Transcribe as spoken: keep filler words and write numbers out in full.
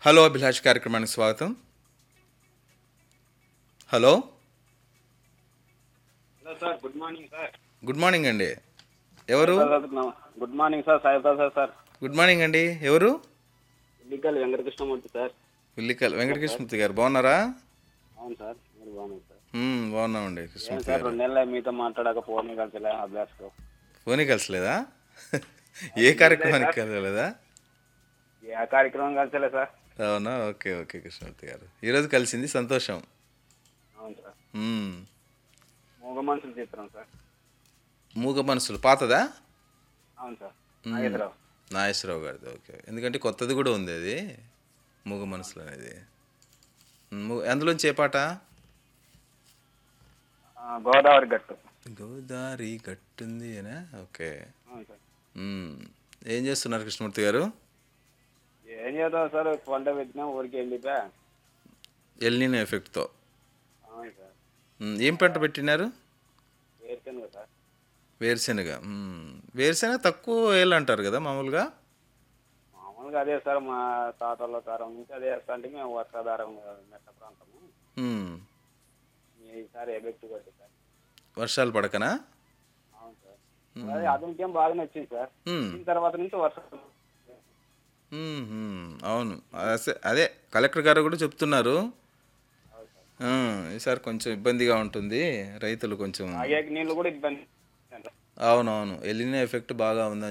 Hello Abhilash కార్యక్రమానికి స్వాగతం. Hello hello sir, good morning sir. Good morning అండి. ఎవరు? Good morning sir, Sai Prasad sir. Good morning అండి. ఎవరు? ఇల్లికల్ వెంకటకృష్ణమూర్తి సార్. విల్లికల్ వెంకటకృష్ణమూర్తి గారు బాగున్నారా? అవును సార్, మీరు బాగున్నారు సార్. మ్మ్, బాగున్నామండి ఏం కృష్ణమూర్తి సార్, గారు. రెండు నెలలు మీతో మాట్లాడాక ఫోన్ కలిసిలే అభ్యాసకు. ఫోనే కలిసలేదా? ఏ కార్యక్రమానికి కలవలేదా? ఏ కార్యక్రమం కలిసిలే సార్. అవునా, ఓకే ఓకే కృష్ణమూర్తి గారు. ఈరోజు కలిసింది సంతోషం. అవును సార్. మ్మ్. మూగ మనుషులు చిత్రం సార్. మూగ మనసులు పాతదా? అవును సార్. మ్మ్. నాగేశ్వరరావు. నాగేశ్వరరావు గారిది. ఓకే, ఎందుకంటే కొత్తది కూడా ఉంది అది, మూగ మనసులు అనేది. మ్మ్, అందులోంచి ఏ పాట? ఆ, గోదావరి గట్టు. గోదావరి గట్టుంది అనా? ఓకే. అవును సార్. మ్మ్. ఏం చేస్తున్నారు కృష్ణమూర్తి గారు? ఏం చేద్దాం సార్, పంట పెట్టినా ఊరికి వెళ్ళిపా. ఎల్నినో ఎఫెక్ట్తో. అవును సార్. మ్మ్. ఏం పంట పెట్టినారు? వేరుశనగ సార్. వేరుశెనగ. మ్మ్. వేరుశెనగ తక్కువ వేలు అంటారు కదా మామూలుగా. మామూలుగా అదే సార్, మా తాతల తరం నుంచి అదే వేస్తా అంటే మేము వర్షాధారం మెట్ట ప్రాంతము. మ్మ్. ఈసారి ఎఫెక్ట్ కొట్టి సార్. వర్షాలు పడకనా? అవును సార్. అదే అతనికేం బాగానే వచ్చింది సార్. మ్మ్. దీని తర్వాత నుంచి వర్షం. మ్మ్, మ్మ్. అవును, అసే- అదే కలెక్టర్ గారు కూడా చెప్తున్నారు. అవును సార్. ఆ, ఈసారి కొంచెం ఇబ్బందిగా ఉంటుంది రైతులు కొంచెం. తాగేకి నీళ్ళు కూడా ఇబ్బంది. అవునవును, ఎల్నినో ఎఫెక్ట్ బాగా ఉంది.